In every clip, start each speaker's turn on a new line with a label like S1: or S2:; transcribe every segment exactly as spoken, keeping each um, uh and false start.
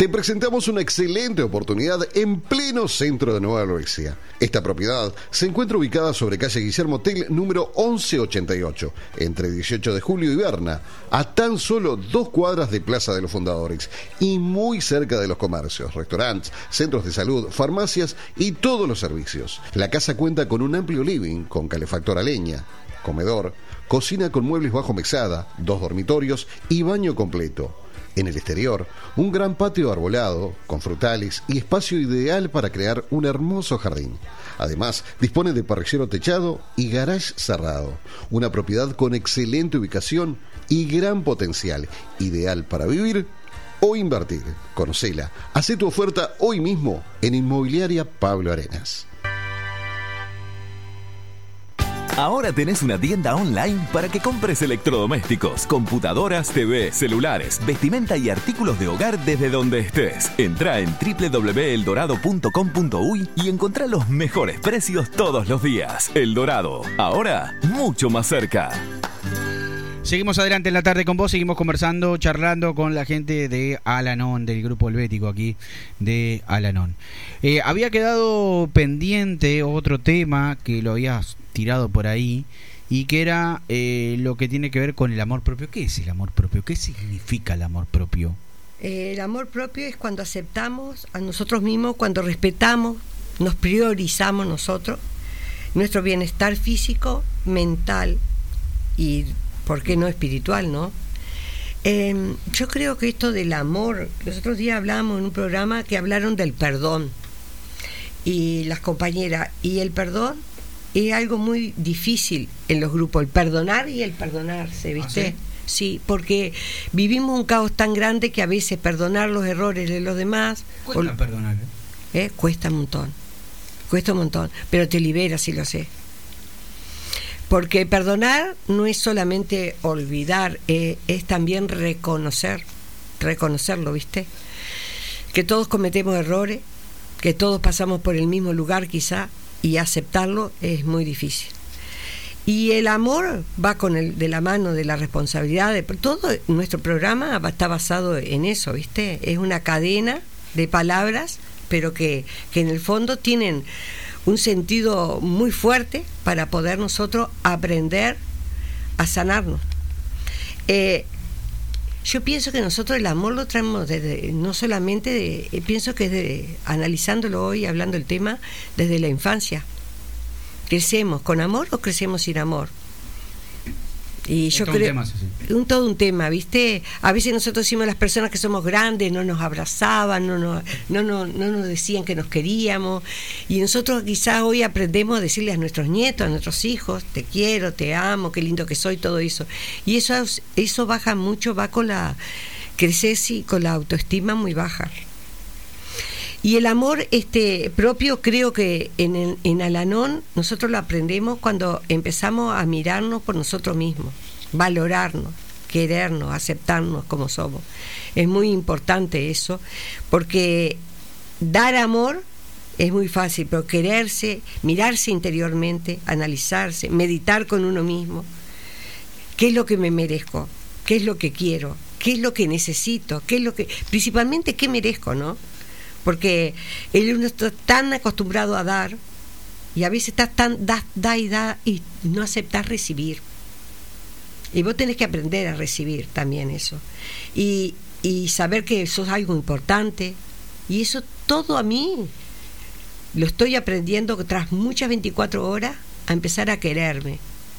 S1: te presentamos una excelente oportunidad en pleno centro de Nueva Helvecia. Esta propiedad se encuentra ubicada sobre calle Guillermo Tell, número once ochenta y ocho, entre dieciocho de julio y Berna, a tan solo dos cuadras de Plaza de los Fundadores y muy cerca de los comercios, restaurantes, centros de salud, farmacias y todos los servicios. La casa cuenta con un amplio living con calefactor a leña, comedor, cocina con muebles bajo mesada, dos dormitorios y baño completo. En el exterior, un gran patio arbolado, con frutales y espacio ideal para crear un hermoso jardín. Además, dispone de parrillero techado y garage cerrado. Una propiedad con excelente ubicación y gran potencial, ideal para vivir o invertir. Conocela. Hacé tu oferta hoy mismo en Inmobiliaria Pablo Arenas.
S2: Ahora tenés una tienda online para que compres electrodomésticos, computadoras, T V, celulares, vestimenta y artículos de hogar desde donde estés. Entrá en doble u doble u doble u punto eldorado punto com punto uy y encontrá los mejores precios todos los días. El Dorado, ahora mucho más cerca.
S3: Seguimos adelante en la tarde con vos, seguimos conversando, charlando con la gente de Al-Anon, del grupo helvético aquí de Al-Anon. Eh, había quedado pendiente otro tema que lo habías tirado por ahí y que era eh, lo que tiene que ver con el amor propio. ¿Qué es el amor propio? ¿Qué significa el amor propio?
S4: Eh, el amor propio es cuando aceptamos a nosotros mismos, cuando respetamos, nos priorizamos nosotros, nuestro bienestar físico, mental y, ¿por qué no, espiritual, no? Eh, yo creo que esto del amor, los otros días hablábamos en un programa que hablaron del perdón y las compañeras, y el perdón es algo muy difícil en los grupos, el perdonar y el perdonarse, ¿viste? ¿Ah, sí? Sí, porque vivimos un caos tan grande que a veces perdonar los errores de los demás...
S3: Cuesta o, perdonar, ¿eh?
S4: ¿eh? Cuesta un montón, cuesta un montón, pero te libera si lo haces. Porque perdonar no es solamente olvidar, eh, es también reconocer, reconocerlo, ¿viste? Que todos cometemos errores, que todos pasamos por el mismo lugar quizá, y aceptarlo es muy difícil. Y el amor va con el de la mano de la responsabilidad. De, todo nuestro programa está basado en eso, ¿viste? Es una cadena de palabras, pero que, que en el fondo tienen un sentido muy fuerte para poder nosotros aprender a sanarnos. Eh, yo pienso que nosotros el amor lo traemos desde, no solamente, de, eh, pienso que desde, analizándolo hoy, hablando del tema, desde la infancia. ¿Crecemos con amor o crecemos sin amor? Y yo creo, un tema, sí, sí. Un, todo un tema, ¿viste? A veces nosotros decimos, las personas que somos grandes no nos abrazaban, no nos, no, no, no nos decían que nos queríamos, y nosotros quizás hoy aprendemos a decirle a nuestros nietos, a nuestros hijos, te quiero, te amo, qué lindo que soy, todo eso. Y eso, eso baja mucho, va con la, creces y con la autoestima muy baja. Y el amor este propio, creo que en, el, en Al-Anon nosotros lo aprendemos cuando empezamos a mirarnos por nosotros mismos, valorarnos, querernos, aceptarnos como somos. Es muy importante eso, porque dar amor es muy fácil, pero quererse, mirarse interiormente, analizarse, meditar con uno mismo, ¿qué es lo que me merezco? ¿Qué es lo que quiero? ¿Qué es lo que necesito? ¿Qué es lo que, principalmente, qué merezco, no? Porque uno está tan acostumbrado a dar y a veces está tan da, da y da y no aceptas recibir. Y vos tenés que aprender a recibir también eso. Y, y saber que eso es algo importante. Y eso todo a mí lo estoy aprendiendo tras muchas veinticuatro horas a empezar a quererme.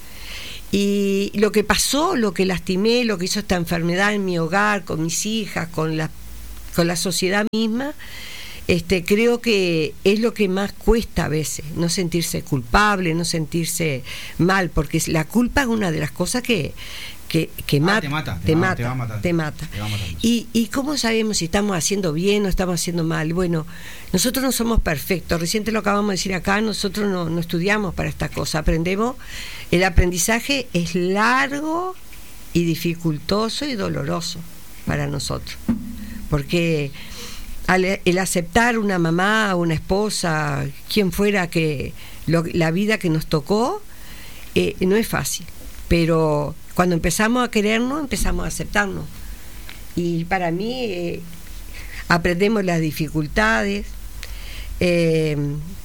S4: Y lo que pasó, lo que lastimé, lo que hizo esta enfermedad en mi hogar, con mis hijas, con la, con la sociedad misma, Este, creo que es lo que más cuesta a veces, no sentirse culpable, no sentirse mal, porque la culpa es una de las cosas que, que, que
S3: ah,
S4: mata,
S3: te mata,
S4: te,
S3: te,
S4: mata,
S3: va, te va a matar,
S4: te mata.
S3: Te va a matar.
S4: Y, y ¿cómo sabemos si estamos haciendo bien o estamos haciendo mal? Bueno, nosotros no somos perfectos, recién te lo acabamos de decir acá, nosotros no, no estudiamos para esta cosa, aprendemos, el aprendizaje es largo y dificultoso y doloroso para nosotros, porque el aceptar una mamá, una esposa, quien fuera que lo, la vida que nos tocó, eh, no es fácil, pero cuando empezamos a querernos, empezamos a aceptarnos. Y para mí, eh, aprendemos las dificultades, eh,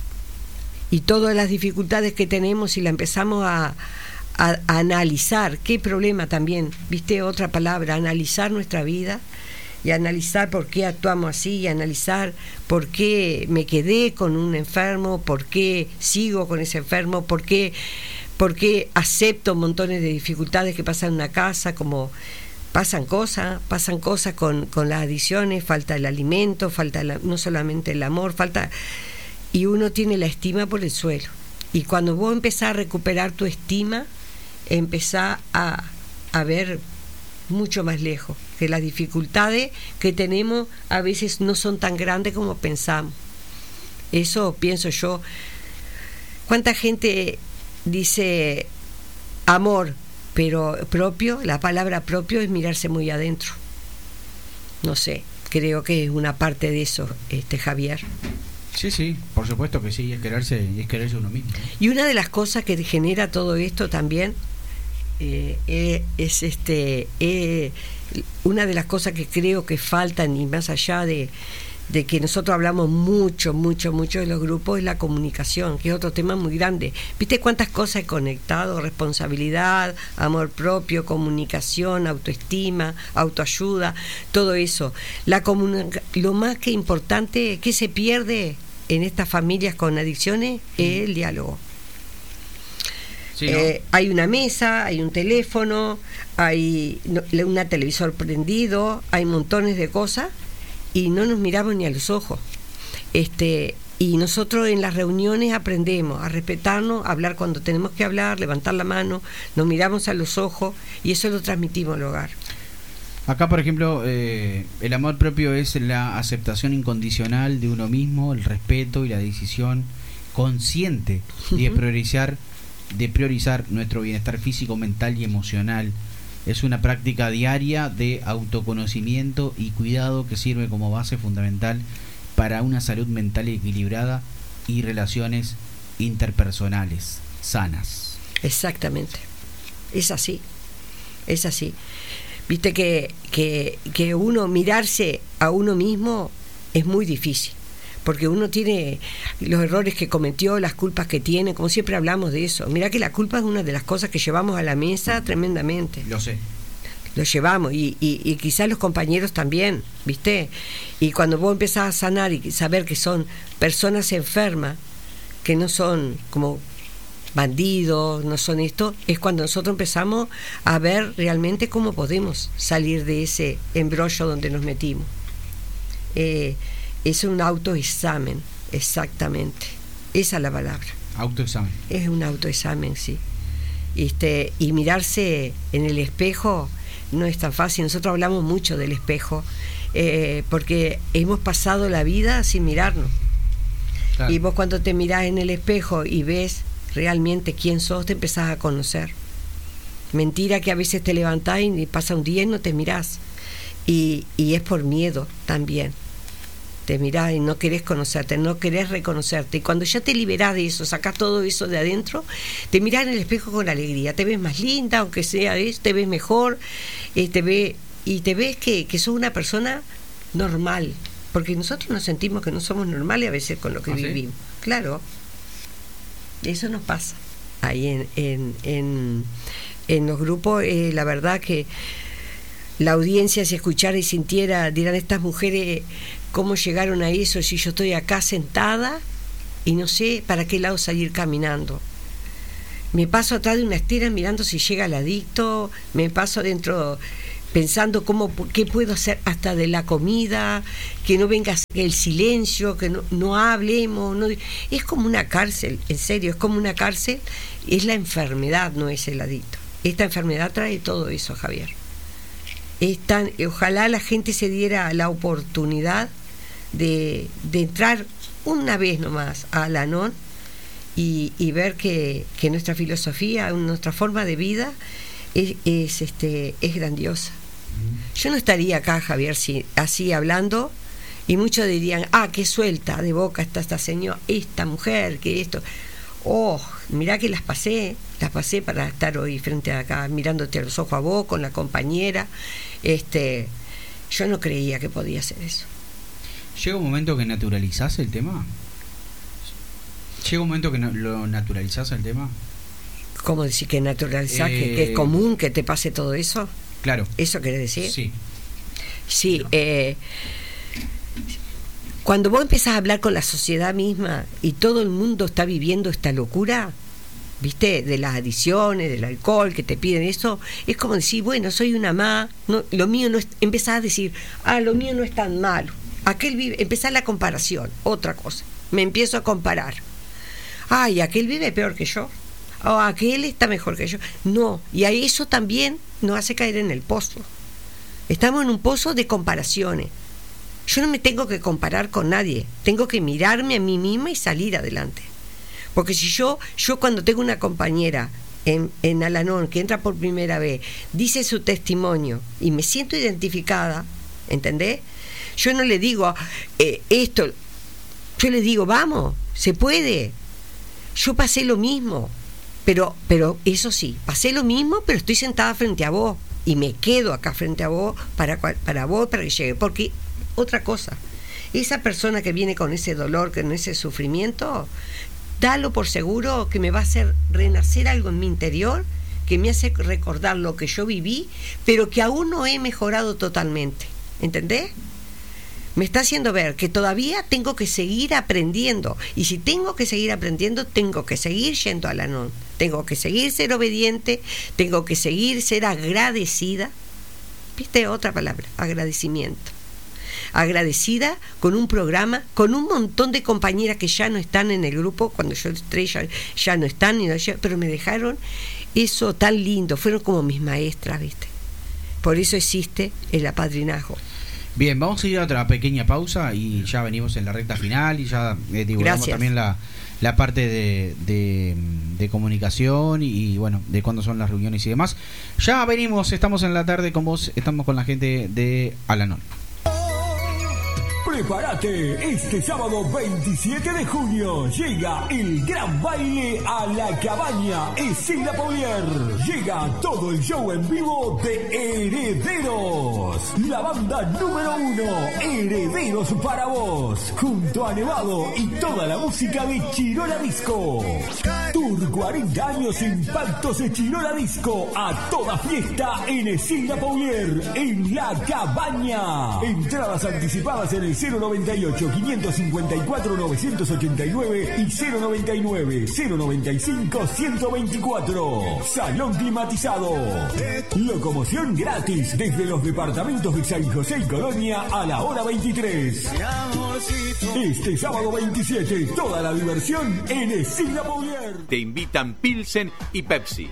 S4: y todas las dificultades que tenemos, y la empezamos a, a, a analizar, qué problema también, viste, otra palabra, analizar nuestra vida, y analizar por qué actuamos así, y analizar por qué me quedé con un enfermo, por qué sigo con ese enfermo, por qué, por qué acepto montones de dificultades que pasan en una casa, como pasan cosas, pasan cosas con, con las adicciones, falta el alimento, falta la, no solamente el amor, falta... Y uno tiene la estima por el suelo. Y cuando vos empezás a recuperar tu estima, empezás a, a ver mucho más lejos, que las dificultades que tenemos a veces no son tan grandes como pensamos. Eso pienso yo. ¿Cuánta gente dice amor, pero propio? La palabra propio es mirarse muy adentro. No sé, creo que es una parte de eso, este Javier.
S3: Sí, sí, por supuesto que sí, es quererse, es quererse uno mismo.
S4: Y una de las cosas que genera todo esto también eh, eh, es este eh, una de las cosas que creo que faltan, y más allá de, de que nosotros hablamos mucho, mucho, mucho de los grupos, es la comunicación, que es otro tema muy grande. ¿Viste cuántas cosas he conectado? Responsabilidad, amor propio, comunicación, autoestima, autoayuda, todo eso. La comunica- lo más que importante que se pierde en estas familias con adicciones es el diálogo.
S3: Sí, ¿no?
S4: Eh, hay una mesa, hay un teléfono, hay no, un televisor prendido, hay montones de cosas, y no nos miramos ni a los ojos. Este, y nosotros en las reuniones aprendemos a respetarnos, a hablar cuando tenemos que hablar, levantar la mano, nos miramos a los ojos, y eso lo transmitimos al hogar.
S3: Acá, por ejemplo, eh, el amor propio es la aceptación incondicional de uno mismo, el respeto y la decisión consciente de priorizar, de priorizar nuestro bienestar físico, mental y emocional. Es una práctica diaria de autoconocimiento y cuidado que sirve como base fundamental para una salud mental equilibrada y relaciones interpersonales sanas.
S4: Exactamente, es así, es así. Viste que, que, que uno mirarse a uno mismo es muy difícil, porque uno tiene los errores que cometió, las culpas que tiene, como siempre hablamos de eso. Mirá que la culpa es una de las cosas que llevamos a la mesa tremendamente.
S3: Lo sé.
S4: Lo llevamos, y, y, y quizás los compañeros también, ¿viste? Y cuando vos empezás a sanar y saber que son personas enfermas, que no son como bandidos, no son esto, es cuando nosotros empezamos a ver realmente cómo podemos salir de ese embrollo donde nos metimos. Eh, es un autoexamen, exactamente, esa es la palabra.
S3: Autoexamen.
S4: Es un autoexamen, sí. Este, y mirarse en el espejo no es tan fácil. Nosotros hablamos mucho del espejo, eh, porque hemos pasado la vida sin mirarnos. Claro. Y vos cuando te mirás en el espejo y ves realmente quién sos, te empezás a conocer. Mentira que a veces te levantás y pasa un día y no te mirás, y, y es por miedo también. Te mirás y no querés conocerte, no querés reconocerte, y cuando ya te liberás de eso, sacás todo eso de adentro, te mirás en el espejo con alegría, te ves más linda, aunque sea eso, te ves mejor, eh, te ve, y te ves que, que sos una persona normal, porque nosotros nos sentimos que no somos normales a veces con lo que ¿Ah, vivimos? ¿Sí? Claro. Eso nos pasa ahí en, en, en, en los grupos. Eh, la verdad que la audiencia, si escuchara y sintiera, dirán, estas mujeres, ¿cómo llegaron a eso? Si yo estoy acá sentada y no sé para qué lado salir caminando. Me paso atrás de una estera mirando si llega el adicto, me paso adentro pensando cómo, qué puedo hacer hasta de la comida, que no venga el silencio, que no, no hablemos, no, es como una cárcel, en serio, es como una cárcel. Es la enfermedad, no es el adicto. Esta enfermedad trae todo eso, Javier. Es tan, ojalá la gente se diera la oportunidad de, de entrar una vez nomás a Al-Anon y, y ver que, que nuestra filosofía, nuestra forma de vida es, es, este, es grandiosa. Yo no estaría acá, Javier, si, así hablando, y muchos dirían, ah, qué suelta de boca está esta señora, esta mujer, que esto. Oh, mirá que las pasé, las pasé para estar hoy frente a acá, mirándote a los ojos a vos, con la compañera. Este, yo no creía que podía hacer eso.
S3: ¿Llega un momento que naturalizás el tema? ¿Llega un momento que no, lo naturalizás el tema?
S4: ¿Cómo decir que naturalizás?
S3: Eh,
S4: que, que es común que te pase todo eso.
S3: Claro.
S4: ¿Eso querés decir?
S3: Sí.
S4: Sí, eh, cuando vos empezás a hablar con la sociedad misma y todo el mundo está viviendo esta locura, ¿viste? De las adicciones, del alcohol, que te piden eso, es como decir, bueno, soy una más, no, lo mío no es, empezás a decir, ah, lo mío no es tan malo, aquel vive, empezás la comparación, otra cosa, me empiezo a comparar, ay, aquel vive peor que yo, o aquel está mejor que yo, no, y a eso también nos hace caer en el pozo. Estamos en un pozo de comparaciones. Yo no me tengo que comparar con nadie, tengo que mirarme a mí misma y salir adelante. Porque si yo, yo cuando tengo una compañera en, en Al-Anon que entra por primera vez, dice su testimonio y me siento identificada, ¿entendés? Yo no le digo eh, esto, yo le digo, vamos, se puede. Yo pasé lo mismo, pero, pero eso sí, pasé lo mismo, pero estoy sentada frente a vos y me quedo acá frente a vos para, para vos, para que llegue. Porque otra cosa, esa persona que viene con ese dolor, con ese sufrimiento, dalo por seguro que me va a hacer renacer algo en mi interior, que me hace recordar lo que yo viví, pero que aún no he mejorado totalmente. ¿Entendés? Me está haciendo ver que todavía tengo que seguir aprendiendo. Y si tengo que seguir aprendiendo, tengo que seguir yendo al Al-Anon. Tengo que seguir ser obediente, tengo que seguir ser agradecida. ¿Viste? Otra palabra, agradecimiento. Agradecida con un programa, con un montón de compañeras que ya no están en el grupo, cuando yo entré ya, ya no están, pero me dejaron eso tan lindo, fueron como mis maestras, ¿viste? Por eso existe el apadrinazgo.
S3: Bien, vamos a ir a otra pequeña pausa y ya venimos en la recta final y ya eh, divulgamos también la, la parte de, de, de comunicación y, y bueno, de cuándo son las reuniones y demás. Ya venimos, estamos en la tarde con vos, estamos con la gente de Al-Anon.
S5: Prepárate, este sábado veintisiete de junio llega el gran baile a la cabaña Escena Paulier. Llega todo el show en vivo de Herederos. La banda número uno, Herederos para vos. Junto a Nevado y toda la música de Chirola Disco. Tour cuarenta años impactos de Chirola Disco. A toda fiesta en Escena Paulier, en la cabaña. Entradas anticipadas en el cero noventa y ocho, quinientos cincuenta y cuatro, novecientos ochenta y nueve y cero noventa y nueve, cero noventa y cinco, ciento veinticuatro. Salón climatizado. Locomoción gratis desde los departamentos de San José y Colonia a la hora veintitrés. Este sábado veintisiete, toda la diversión en Escena Paulier.
S6: Te invitan Pilsen y Pepsi.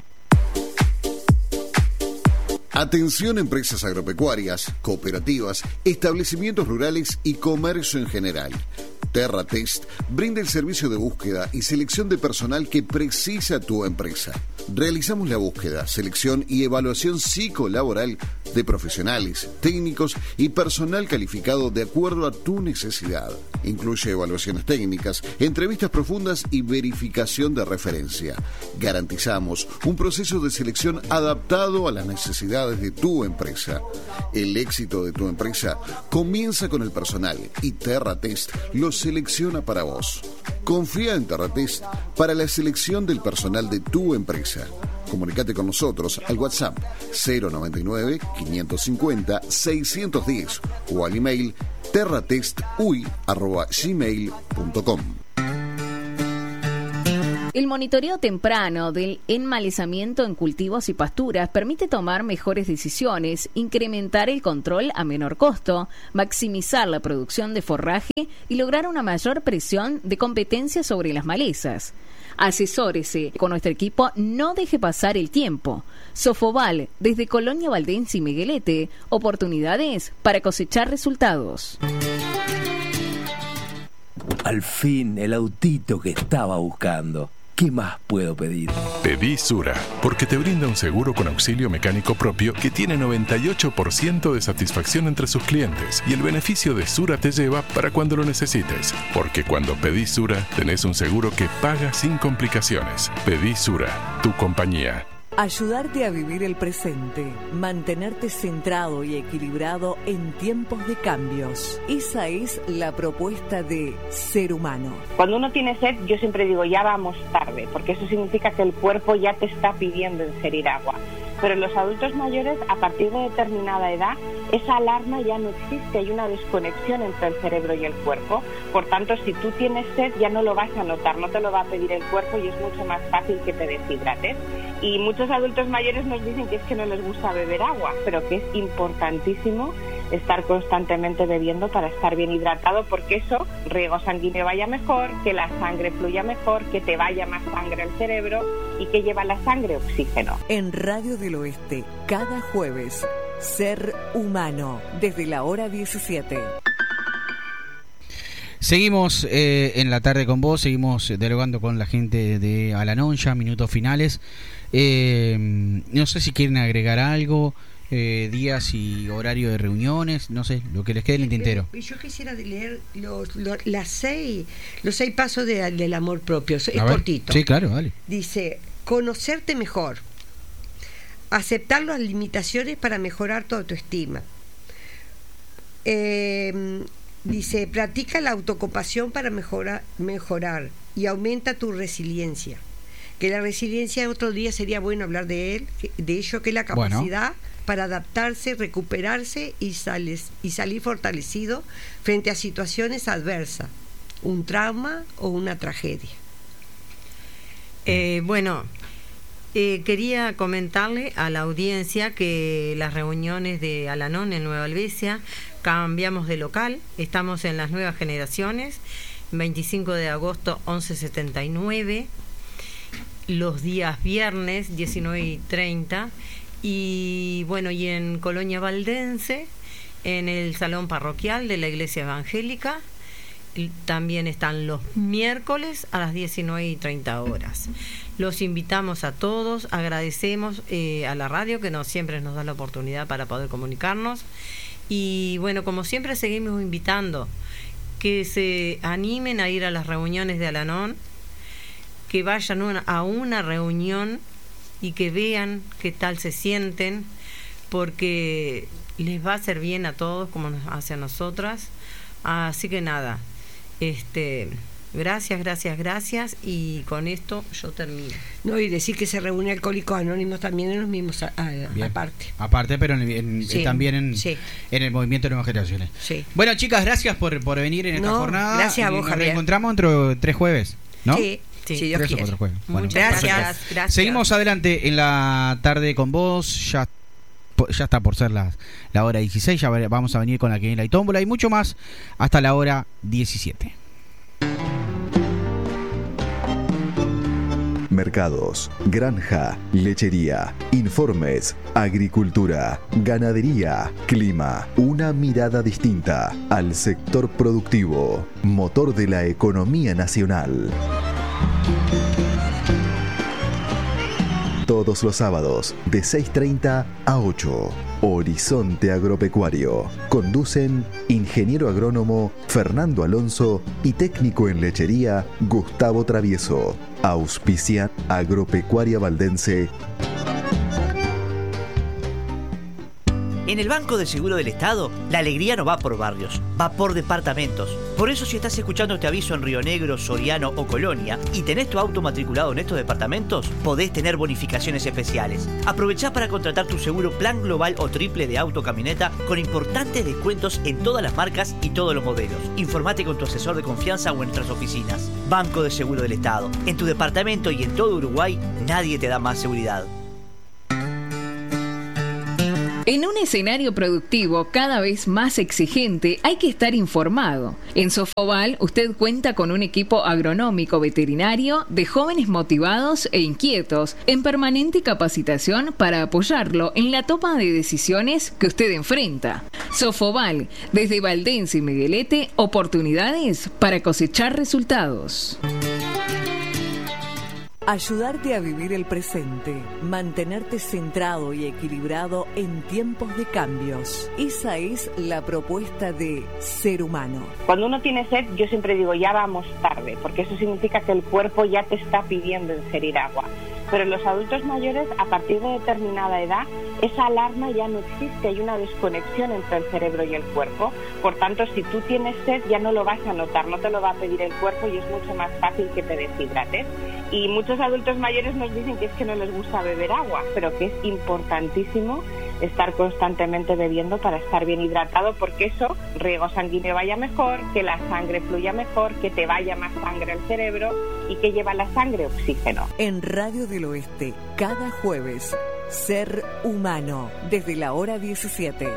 S1: Atención empresas agropecuarias, cooperativas, establecimientos rurales y comercio en general. TerraTest brinda el servicio de búsqueda y selección de personal que precisa tu empresa. Realizamos la búsqueda, selección y evaluación psicolaboral de profesionales, técnicos y personal calificado de acuerdo a tu necesidad. Incluye evaluaciones técnicas, entrevistas profundas y verificación de referencia. Garantizamos un proceso de selección adaptado a las necesidades de tu empresa. El éxito de tu empresa comienza con el personal y TerraTest lo selecciona para vos. Confía en TerraTest para la selección del personal de tu empresa. Comunicate con nosotros al WhatsApp cero noventa y nueve, quinientos cincuenta, seiscientos diez o al email terratestuy arroba gmail punto com.
S7: El monitoreo temprano del enmalezamiento en cultivos y pasturas permite tomar mejores decisiones, incrementar el control a menor costo, maximizar la producción de forraje y lograr una mayor presión de competencia sobre las malezas. Asesórese con nuestro equipo, no deje pasar el tiempo. Sofobal, desde Colonia Valdense y Miguelete, oportunidades para cosechar resultados.
S8: Al fin, el autito que estaba buscando. ¿Qué más puedo pedir?
S9: Pedí Sura, porque te brinda un seguro con auxilio mecánico propio que tiene noventa y ocho por ciento de satisfacción entre sus clientes y el beneficio de Sura te lleva para cuando lo necesites, porque cuando pedís Sura tenés un seguro que paga sin complicaciones. Pedí Sura, tu compañía.
S10: Ayudarte a vivir el presente, mantenerte centrado y equilibrado en tiempos de cambios. Esa es la propuesta de Ser Humano.
S11: Cuando uno tiene sed, yo siempre digo, ya vamos tarde, porque eso significa que el cuerpo ya te está pidiendo ingerir agua. Pero en los adultos mayores, a partir de determinada edad, esa alarma ya no existe, hay una desconexión entre el cerebro y el cuerpo. Por tanto, si tú tienes sed, ya no lo vas a notar, no te lo va a pedir el cuerpo y es mucho más fácil que te deshidrates. Y muchos adultos mayores nos dicen que es que no les gusta beber agua, pero que es importantísimo estar constantemente bebiendo para estar bien hidratado, porque eso, riego sanguíneo vaya mejor, que la sangre fluya mejor, que te vaya más sangre al cerebro y que lleva la sangre oxígeno.
S10: En Radio del Oeste, cada jueves, Ser Humano, desde la hora diecisiete.
S3: Seguimos eh, en la tarde con vos, seguimos dialogando con la gente de Al-Anon, ya minutos finales. Eh, no sé si quieren agregar algo, eh, días y horario de reuniones, no sé, lo que les quede en el tintero.
S4: Yo quisiera leer los, los, las seis, los seis pasos de, del amor propio, es
S3: A ver.
S4: cortito.
S3: Sí, claro, dale.
S4: Dice, conocerte mejor, aceptar las limitaciones para mejorar tu autoestima. Eh, dice, practica la autocompasión para mejorar, mejorar y aumenta tu resiliencia. Que la resiliencia otro día sería bueno hablar de él, de ello, que es la capacidad bueno. para adaptarse, recuperarse y, sales, y salir fortalecido frente a situaciones adversas, un trauma o una tragedia.
S12: Eh, bueno, eh, quería comentarle a la audiencia que las reuniones de Al-Anon en Nueva Helvecia cambiamos de local, estamos en las nuevas generaciones, veinticinco de agosto once setenta y nueve, los días viernes diecinueve y treinta, y bueno, y en Colonia Valdense, en el salón parroquial de la Iglesia Evangélica, también están los miércoles a las diecinueve y treinta horas. Los invitamos a todos, agradecemos eh, a la radio que nos, siempre nos da la oportunidad para poder comunicarnos, y bueno, como siempre seguimos invitando que se animen a ir a las reuniones de Al-Anon, que vayan una, a una reunión y que vean qué tal se sienten, porque les va a hacer bien a todos como nos hace a nosotras. Así que nada, este gracias, gracias, gracias, y con esto yo termino.
S4: No, y decir que se reúne Alcohólicos Anónimos también en los mismos a, a, aparte.
S3: Aparte, pero en, en,
S4: sí,
S3: también en,
S4: sí.
S3: en el movimiento de Nuevas Generaciones.
S4: Sí.
S3: Bueno, chicas, gracias por, por venir en esta
S4: no,
S3: jornada.
S4: Gracias a vos,
S3: Nos
S4: Javier.
S3: reencontramos entre tres jueves, ¿no?
S4: Sí. Sí, si Dios
S3: tres
S4: quiere.
S3: o cuatro jueves. Bueno,
S12: muchas gracias, gracias.
S3: Seguimos adelante en la tarde con vos. Ya, ya está por ser la, la hora dieciséis. Ya vamos a venir con la quiniela y tómbola y mucho más hasta la hora diecisiete.
S13: Mercados, granja, lechería, informes, agricultura, ganadería, clima, una mirada distinta al sector productivo, motor de la economía nacional. Todos los sábados de seis treinta a ocho. Horizonte Agropecuario. Conducen ingeniero agrónomo Fernando Alonso y técnico en lechería Gustavo Travieso. Auspicia Agropecuaria Valdense.
S14: En el Banco de Seguro del Estado, la alegría no va por barrios, va por departamentos. Por eso, si estás escuchando este aviso en Río Negro, Soriano o Colonia y tenés tu auto matriculado en estos departamentos, podés tener bonificaciones especiales. Aprovechá para contratar tu seguro plan global o triple de auto camioneta con importantes descuentos en todas las marcas y todos los modelos. Informate con tu asesor de confianza o en nuestras oficinas. Banco de Seguro del Estado. En tu departamento y en todo Uruguay, nadie te da más seguridad.
S7: En un escenario productivo cada vez más exigente hay que estar informado. En Sofoval usted cuenta con un equipo agronómico veterinario de jóvenes motivados e inquietos en permanente capacitación para apoyarlo en la toma de decisiones que usted enfrenta. Sofoval, desde Valdense y Miguelete, oportunidades para cosechar resultados.
S10: Ayudarte a vivir el presente, mantenerte centrado y equilibrado en tiempos de cambios. Esa es la propuesta de Ser Humano.
S11: Cuando uno tiene sed, yo siempre digo, ya vamos tarde, porque eso significa que el cuerpo ya te está pidiendo ingerir agua. Pero en los adultos mayores, a partir de determinada edad, esa alarma ya no existe, hay una desconexión entre el cerebro y el cuerpo. Por tanto, si tú tienes sed, ya no lo vas a notar, no te lo va a pedir el cuerpo y es mucho más fácil que te deshidrates. Y muchos adultos mayores nos dicen que es que no les gusta beber agua, pero que es importantísimo estar constantemente bebiendo para estar bien hidratado, porque eso, riego sanguíneo vaya mejor, que la sangre fluya mejor, que te vaya más sangre al cerebro y que lleva la sangre oxígeno.
S10: En Radio del Oeste, cada jueves, Ser Humano, desde la hora diecisiete.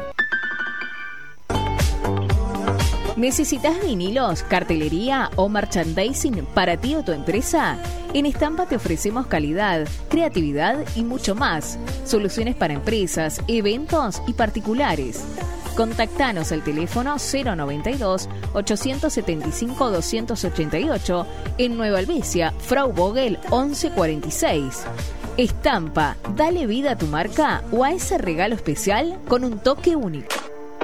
S7: ¿Necesitas vinilos, cartelería o merchandising para ti o tu empresa? En Estampa te ofrecemos calidad, creatividad y mucho más. Soluciones para empresas, eventos y particulares. Contactanos al teléfono cero noventa y dos, ochocientos setenta y cinco, doscientos ochenta y ocho en Nueva Albesia, Frau Vogel once cuarenta y seis. Estampa, dale vida a tu marca o a ese regalo especial con un toque único.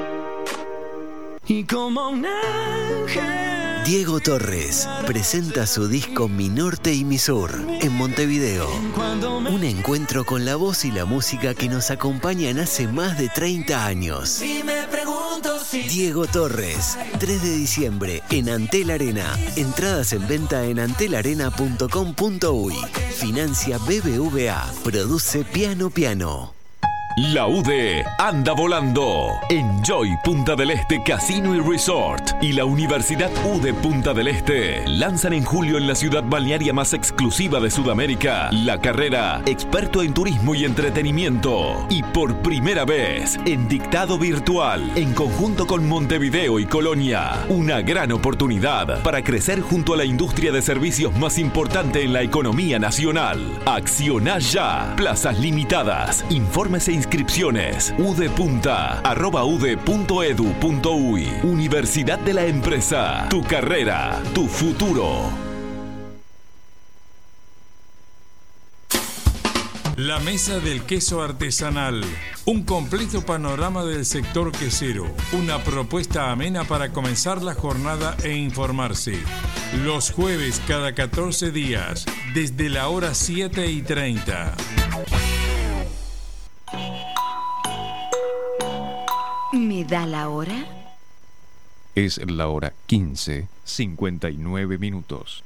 S15: Y como un ángel.
S16: Diego Torres presenta su disco Mi Norte y Mi Sur en Montevideo. Un encuentro con la voz y la música que nos acompañan hace más de treinta años. Diego Torres, tres de diciembre en Antel Arena. Entradas en venta en antel arena punto com punto uy. Financia B B V A. Produce Piano Piano.
S2: La U D E anda volando. Enjoy Punta del Este Casino y Resort y la Universidad U D E Punta del Este lanzan en julio en la ciudad balnearia más exclusiva de Sudamérica la carrera Experto en Turismo y Entretenimiento. Y por primera vez en dictado virtual en conjunto con Montevideo y Colonia. Una gran oportunidad para crecer junto a la industria de servicios más importante en la economía nacional. Acciona ya. Plazas limitadas. Informes e inscripciones udepunta arroba ude punto edu punto uy. Universidad de la Empresa. Tu carrera, tu futuro.
S17: La Mesa del Queso Artesanal. Un completo panorama del sector quesero. Una propuesta amena para comenzar la jornada e informarse. Los jueves cada catorce días, desde la hora siete y treinta.
S18: ¿Me da la hora?
S19: Es la hora quince, cincuenta y nueve minutos.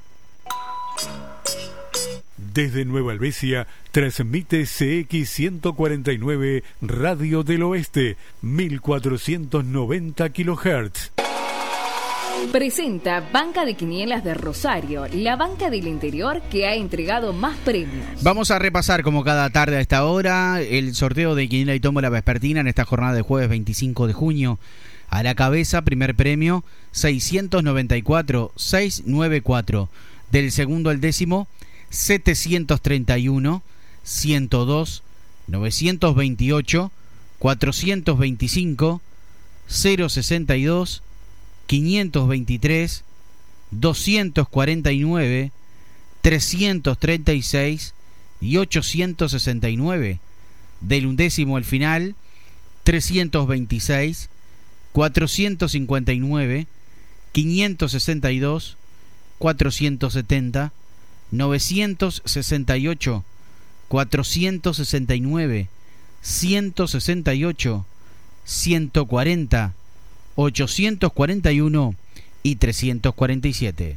S20: Desde Nueva Albesia, transmite C X ciento cuarenta y nueve Radio del Oeste, mil cuatrocientos noventa kilohertz.
S7: Presenta Banca de Quinielas de Rosario, la banca del interior que ha entregado más premios.
S3: Vamos a repasar como cada tarde a esta hora el sorteo de Quiniela y Tómbola Vespertina en esta jornada de jueves veinticinco de junio. A la cabeza, primer premio, seiscientos noventa y cuatro mil seiscientos noventa y cuatro. Del segundo al décimo, setecientos treinta y uno, ciento dos, novecientos veintiocho, cuatrocientos veinticinco, cero sesenta y dos, quinientos veintitrés, doscientos cuarenta y nueve, trescientos treinta y seis y ochocientos sesenta y nueve. Del undécimo al final, trescientos veintiséis, cuatrocientos cincuenta y nueve, quinientos sesenta y dos, cuatrocientos setenta, novecientos sesenta y ocho, cuatrocientos sesenta y nueve, ciento sesenta y ocho, ciento cuarenta, ochocientos cuarenta y uno y trescientos cuarenta y siete.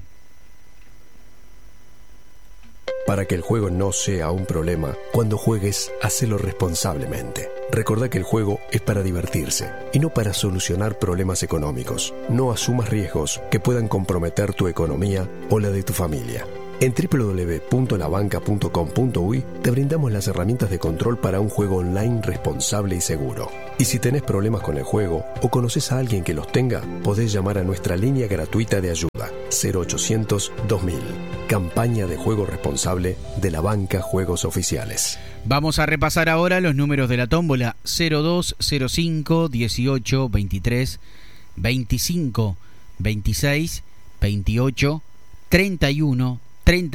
S21: Para que el juego no sea un problema, cuando juegues, hacelo responsablemente. Recordá que el juego es para divertirse y no para solucionar problemas económicos. No asumas riesgos que puedan comprometer tu economía o la de tu familia. En doble u doble u doble u punto la banca punto com punto uy te brindamos las herramientas de control para un juego online responsable y seguro. Y si tenés problemas con el juego o conoces a alguien que los tenga, podés llamar a nuestra línea gratuita de ayuda cero ochocientos dos mil. Campaña de juego responsable de la banca Juegos Oficiales.
S3: Vamos a repasar ahora los números de la tómbola: cero dos, cero cinco, dieciocho, veintitrés, veinticinco, veintiséis, veintiocho, treinta y uno, treinta